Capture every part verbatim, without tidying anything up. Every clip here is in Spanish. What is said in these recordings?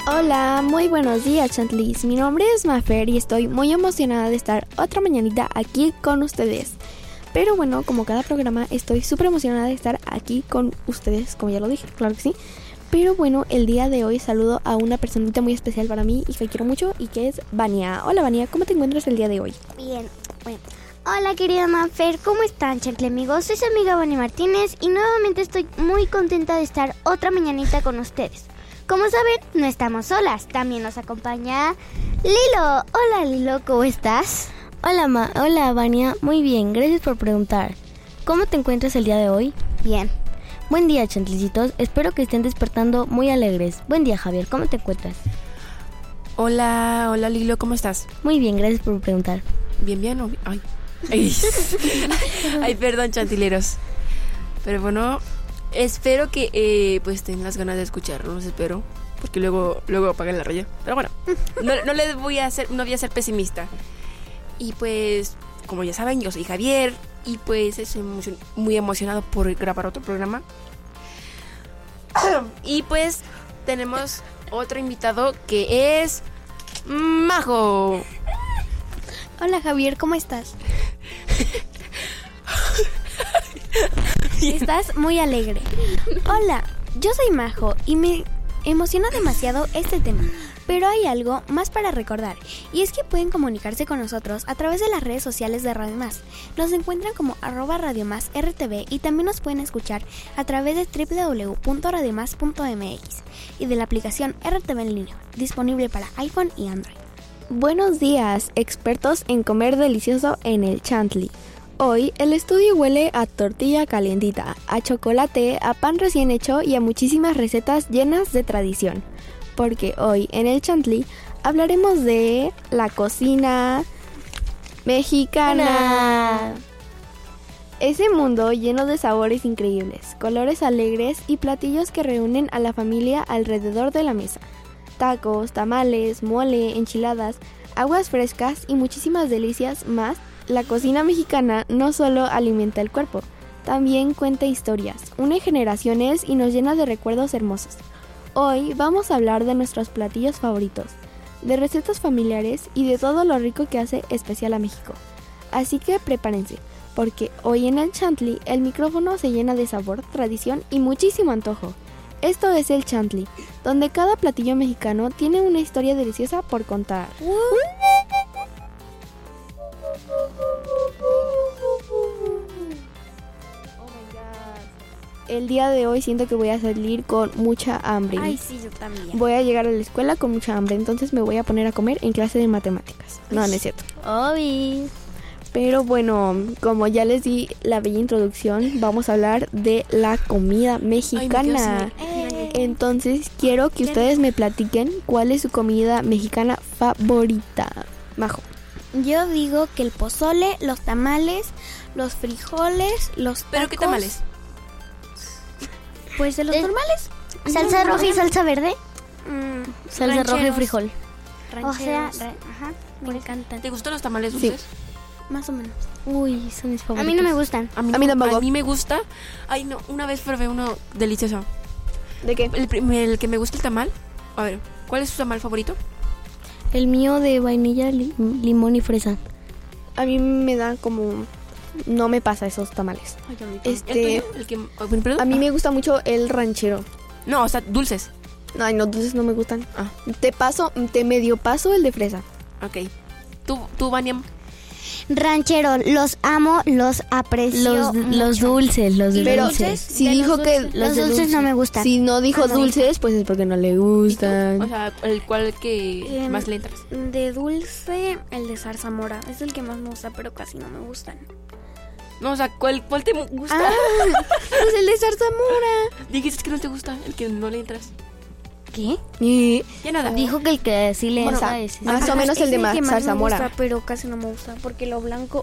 Hola, muy buenos días, Chantlis. Mi nombre es Mafer y estoy muy emocionada de estar otra mañanita aquí con ustedes. Pero bueno, como cada programa, estoy súper emocionada de estar aquí con ustedes, como ya lo dije, claro que sí. Pero bueno, el día de hoy saludo a una personita muy especial para mí y que quiero mucho y que es Vania. Hola Vania, ¿cómo te encuentras el día de hoy? Bien, bueno. Hola querida Mafer, ¿cómo están, Chantle amigos? Soy su amiga Vania Martínez y nuevamente estoy muy contenta de estar otra mañanita con ustedes. Como saben, no estamos solas, también nos acompaña Lilo. Hola Lilo, ¿cómo estás? Hola Ma, hola Vania, muy bien, gracias por preguntar. ¿Cómo te encuentras el día de hoy? Bien. Buen día, chantlicitos, espero que estén despertando muy alegres. Buen día, Javier, ¿cómo te encuentras? Hola, hola Lilo, ¿cómo estás? Muy bien, gracias por preguntar. Bien, bien, o... ay. Ay. Ay, perdón, chantileros. Pero bueno, espero que eh, pues tengan las ganas de escucharnos, espero, porque luego luego apagan la raya. Pero bueno, no, no les voy a hacer, no voy a ser pesimista. Y pues, como ya saben, yo soy Javier y pues estoy emocion- muy emocionado por grabar otro programa. Y pues tenemos otro invitado que es Majo. Hola Javier, ¿cómo estás? Estás muy alegre. Hola, yo soy Majo y me emociona demasiado este tema. Pero hay algo más para recordar, y es que pueden comunicarse con nosotros a través de las redes sociales de Radio Más. Nos encuentran como arroba Radio Más R T V y también nos pueden escuchar a través de doble u doble u doble u punto radio más punto m x y de la aplicación R T V en línea, disponible para iPhone y Android. Buenos días, expertos en comer delicioso en el Chantli. Hoy el estudio huele a tortilla calientita, a chocolate, a pan recién hecho y a muchísimas recetas llenas de tradición. Porque hoy en el Chantli hablaremos de la cocina mexicana. Ese mundo lleno de sabores increíbles, colores alegres y platillos que reúnen a la familia alrededor de la mesa. Tacos, tamales, mole, enchiladas, aguas frescas y muchísimas delicias más. La cocina mexicana no solo alimenta el cuerpo, también cuenta historias, une generaciones y nos llena de recuerdos hermosos. Hoy vamos a hablar de nuestros platillos favoritos, de recetas familiares y de todo lo rico que hace especial a México. Así que prepárense, porque hoy en el Chantli el micrófono se llena de sabor, tradición y muchísimo antojo. Esto es el Chantli, donde cada platillo mexicano tiene una historia deliciosa por contar. El día de hoy siento que voy a salir con mucha hambre. Ay, sí, yo también. Voy a llegar a la escuela con mucha hambre, entonces me voy a poner a comer en clase de matemáticas. No, no es cierto. Obi. Pero bueno, como ya les di la bella introducción, vamos a hablar de la comida mexicana. Eh. Entonces quiero que ustedes me platiquen cuál es su comida mexicana favorita. Majo. Yo digo que el pozole, los tamales, los frijoles, los tacos. ¿Pero qué tamales? Pues de los Eh, normales. ¿Salsa roja y salsa verde? Mm, Salsa roja y rancheros, frijol. O sea, rancheros. re- ajá. Me encantan. ¿Te gustan los tamales Sí. dulces? Más o menos. Uy, son mis A favoritos. mí no me gustan. A mí, A mí no- tampoco. A mí me gusta. Ay, no, una vez probé uno delicioso. ¿De qué? El, prim- el que me gusta el tamal. A ver, ¿cuál es su tamal favorito? El mío de vainilla, li- limón y fresa. A mí me da como... No me pasa esos tamales. Este, ¿El tuyo? El que, oh, ¿perdón? a mí Ah. me gusta mucho el ranchero. No, o sea, dulces. Ay, no, dulces no me gustan. Ah, Te paso, te medio paso el de fresa. ok. ¿Tú, tú Vania? Ranchero, los amo, los aprecio. Los, los mucho. dulces, los Pero dulces. si De dijo los que... dulces. Los de dulces dulce. no me gustan. Si no dijo Ah, no. dulces, pues es porque no le ¿Y tú? gustan. O sea, el cual que Em, más le entras. De dulce, el de zarzamora. Es el que más me gusta, pero casi no me gustan. No, o sea, ¿cuál, cuál te gusta? Ah, pues el de zarzamora. Dijiste que no te gusta, el que no le entras. ¿Qué? Y Ya nada. Dijo que el que sí le Bueno, entra o sea, es... más o menos Es el de ma- que más me zarzamora. gusta, pero casi no me gusta, porque lo blanco...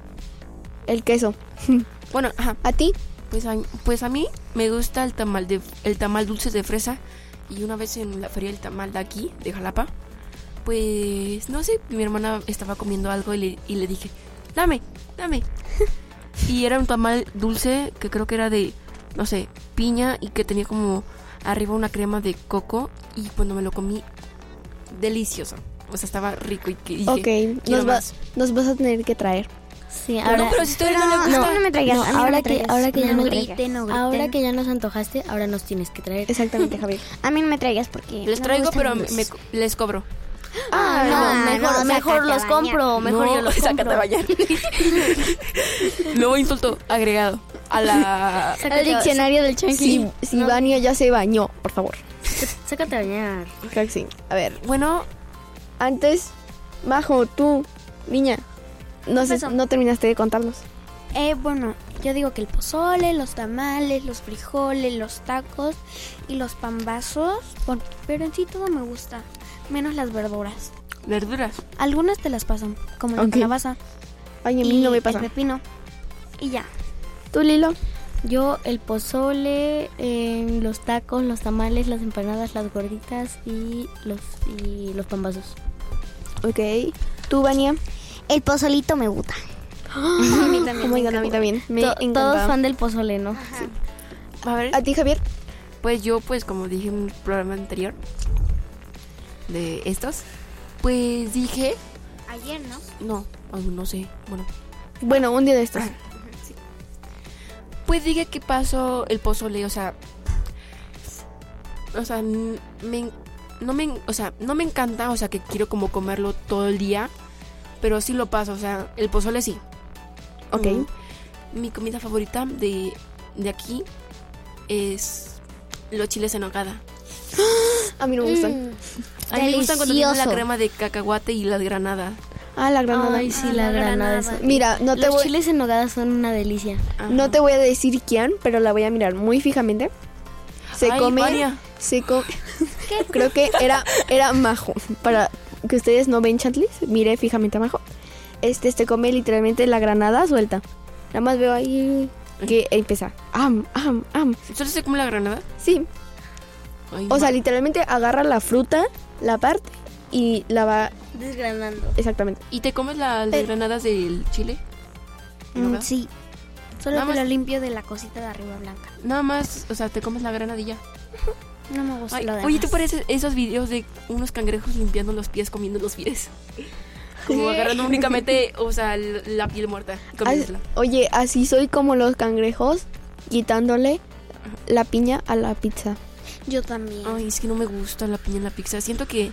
el queso. Bueno, ajá. ¿A ti? Pues a, pues a mí me gusta el tamal de el tamal dulce de fresa. Y una vez en la feria del tamal de aquí, de Jalapa, pues no sé, mi hermana estaba comiendo algo y le, y le dije, dame, dame. Y era un tamal dulce que creo que era de, no sé, piña y que tenía como arriba una crema de coco y cuando me lo comí, delicioso. O sea, estaba rico y que dije, Ok, quiero nos, va- más. nos vas a tener que traer. Sí, Pero, ahora, pero si a ustedes no, les No, gusta. no me traigas. no, a mí no ahora me que traigas. ahora que ya no nos griten, no griten. ahora que ya nos antojaste, ahora nos tienes que traer. Exactamente, Javier. A mí no me traigas porque Les no traigo, me pero gustan me- los- les cobro. Ah, no, no, mejor, no, mejor sácate los a compro, mejor no, yo los sácate compro. a bañar. Nuevo insulto agregado a la... Sácate El a- diccionario del chanqui. Si, si No. Vania ya se bañó, por favor. Sácate a bañar. Claro que sí. A ver, Bueno, antes, Majo, tú, niña, no, sé, pasó? no terminaste de contarnos. Eh, bueno, yo digo que el pozole, los tamales, los frijoles, los tacos y los pambazos, por- pero en sí todo me gusta, menos las verduras. verduras. Algunas te las pasan, como la Ok. calabaza Ay, a mí y no me pasa. el pepino. Y ya. ¿Tú, Lilo? Yo el pozole, eh, los tacos, los tamales, las empanadas, las gorditas y los y los pambazos. Ok. ¿Tú, Vania? El pozolito me gusta. A mí Oh también. my God, a mí también. Me To- todos encanta. fan del pozole, ¿no? A ver, ¿A ti, Javier? pues yo, pues como dije en un programa anterior de estos, pues dije, Ayer, ¿no? no, aún no sé, bueno, Bueno, un día de estos. pues dije que paso el pozole, o sea, o sea, n- me, no me, o sea, no me encanta, o sea, que quiero como comerlo todo el día, pero sí lo paso, o sea, el pozole sí. Ok. Mm, mi comida favorita de, de aquí es los chiles en nogada. A mí no me gustan. A mí me gustan cuando tienen la Delicioso. crema de cacahuate y la granada. Ah, la granada. Ay, sí, Ah, la la granada. granada. es- Mira, no te, los voy, chiles en nogada son una delicia. Ajá. no te voy a decir quién, pero la voy a mirar muy fijamente. Se Ay, come... Vania. Se come... Creo que era, era Majo. Para que ustedes no ven Chantlis, mire fijamente a Majo. Este se come literalmente la granada suelta. Nada más veo ahí que empieza. Am, am, am. ¿Solo se come la granada? Sí. Ay, O sea, ma- literalmente agarra la fruta, la parte y la va... Desgranando. Exactamente. ¿Y te comes las Pero- granadas del chile? Mm, ¿Nogada? sí. Solo Nada que más- lo limpio de la cosita de arriba blanca. Nada más, o sea, te comes la granadilla. No me gusta Ay, lo demás. oye, ¿tú pareces esos videos de unos cangrejos limpiando los pies, comiendo los pies? Como agarrando únicamente, o sea, l- la piel muerta y As- comiéndosela. oye, así soy como los cangrejos quitándole la piña a la pizza. Yo también. Ay, es que no me gusta la piña en la pizza. Siento que...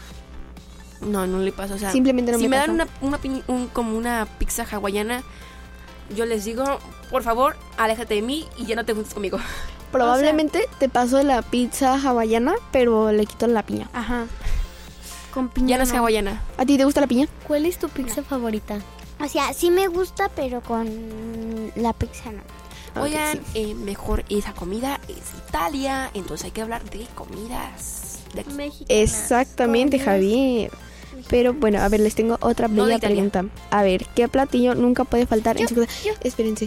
No, no le pasa, o sea... Simplemente no si me me pasa. dan una, una piña- un- como una pizza hawaiana, yo les digo, por favor, aléjate de mí y ya no te juntes conmigo. Probablemente te paso la pizza hawaiana, pero le quito la piña. Ajá. Con piña. Ya no es hawaiana. ¿A ti te gusta la piña? ¿Cuál es tu pizza favorita? O sea, sí me gusta, pero con la pizza no. Ok, Oigan, sí. eh, mejor esa comida es Italia, entonces hay que hablar de comidas de aquí. Exactamente, Javier. Pero bueno, a ver, les tengo otra No de bella Italia. pregunta. A ver, ¿qué platillo nunca puede faltar en su casa? Espérense.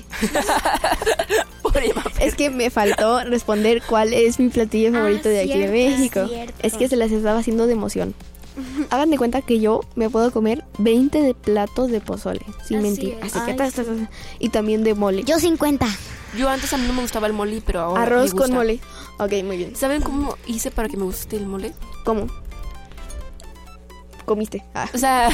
Pobre mamá. Es que me faltó responder cuál es mi platillo favorito de aquí cierto, de México. cierto. Es que se las estaba haciendo de emoción. Hagan de cuenta que yo me puedo comer veinte de platos de pozole, sin Así mentir. es. Así que Ay, tas, tas, tas, y también de mole. Yo cincuenta. Yo antes a mí no me gustaba el mole, pero ahora Arroz me con gusta. mole. Ok, muy bien. ¿Saben cómo hice para que me guste el mole? ¿Cómo? Comiste. Ah. O sea,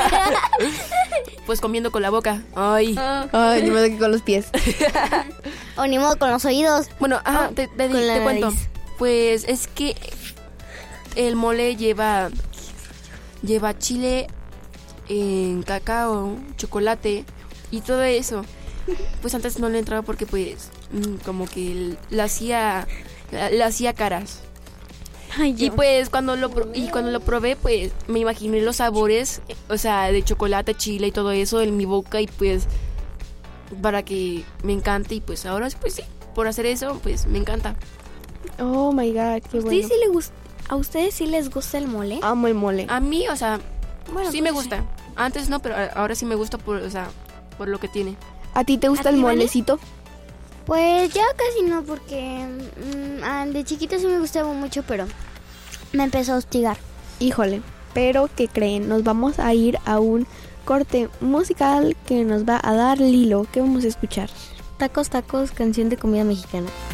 pues comiendo con la boca. Ay. Ay, ni modo que con los pies. O ni modo con los oídos. Bueno, ah, te, te- con la te cuento. nariz. Pues es que el mole lleva lleva chile, en cacao, chocolate y todo eso. Pues antes no le entraba porque pues mm, como que l- la hacía la, la hacía caras. Ay, Y yo. pues cuando lo pro- y cuando lo probé, pues me imaginé los sabores, eh, o sea, de chocolate, chile y todo eso en mi boca y pues para que me encante y pues ahora pues sí, por hacer eso, pues me encanta. Oh my god, qué ¿Ustedes bueno. sí le gust- ¿A ustedes sí les gusta el mole? Amo el mole. A mí, o sea, Bueno, sí me pues, gusta. Antes no, pero a- ahora sí me gusta por, o sea, por lo que tiene. ¿A ti te gusta ¿A el ti, Vani? molecito? Pues ya casi no, porque mm, ah, de chiquita sí me gustaba mucho, pero me empezó a hostigar. Híjole, pero ¿qué creen? Nos vamos a ir a un corte musical que nos va a dar Lilo. ¿Qué vamos a escuchar? Tacos, tacos, canción de comida mexicana.